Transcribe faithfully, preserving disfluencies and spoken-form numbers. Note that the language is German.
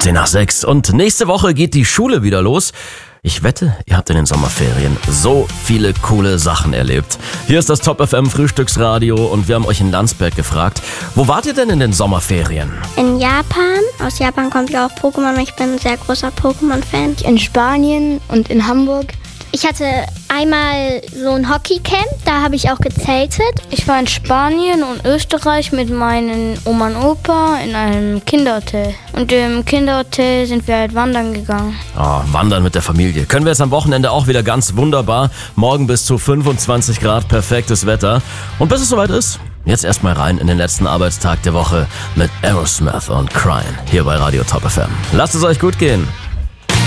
zehn nach sechs und nächste Woche geht die Schule wieder los. Ich wette, ihr habt in den Sommerferien so viele coole Sachen erlebt. Hier ist das Top F M Frühstücksradio und wir haben euch in Landsberg gefragt, wo wart ihr denn in den Sommerferien? In Japan. Aus Japan kommt ja auch Pokémon. Ich bin ein sehr großer Pokémon-Fan. In Spanien und in Hamburg. Ich hatte einmal so ein Hockeycamp, da habe ich auch gezeltet. Ich war in Spanien und Österreich mit meinen Oma und Opa in einem Kinderhotel. Und im Kinderhotel sind wir halt wandern gegangen. Oh, wandern mit der Familie. Können wir jetzt am Wochenende auch wieder ganz wunderbar. Morgen bis zu fünfundzwanzig Grad, perfektes Wetter. Und bis es soweit ist, jetzt erstmal rein in den letzten Arbeitstag der Woche mit Aerosmith und Crying hier bei Radio Top F M. Lasst es euch gut gehen.